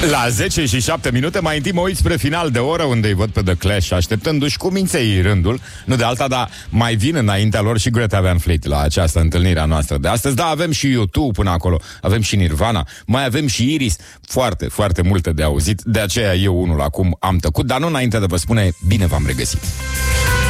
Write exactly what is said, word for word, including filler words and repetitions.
La zece și șapte minute, mai întâi mă uit spre final de oră, unde îi văd pe The Clash așteptându-și cu minței rândul. Nu de alta, dar mai vin înaintea lor și Greta Van Fleet la această întâlnire a noastră de astăzi. Da, avem și U doi până acolo, avem și Nirvana, mai avem și Iris. Foarte, foarte multe de auzit. De aceea eu unul acum am tăcut, dar nu înainte de vă spune bine v-am regăsit.